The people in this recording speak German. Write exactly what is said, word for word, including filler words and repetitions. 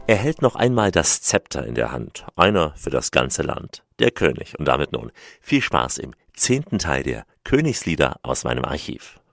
Er hält noch einmal das Zepter in der Hand, einer für das ganze Land, der König. Und damit nun viel Spaß im zehnten Teil der Königslieder aus meinem Archiv.